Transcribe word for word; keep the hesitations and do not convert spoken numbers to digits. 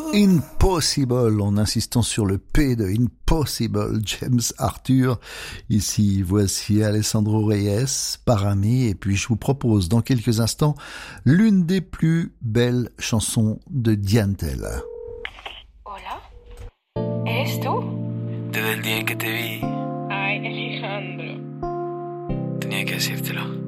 Impossible, en insistant sur le P de Impossible, James Arthur. Ici, voici Alessandro Reyes, Parami, et puis je vous propose dans quelques instants l'une des plus belles chansons de Diantel. Hola, ¿eres tú? Desde el día en que te vi, Ay, Alejandro. tenía que decírtelo.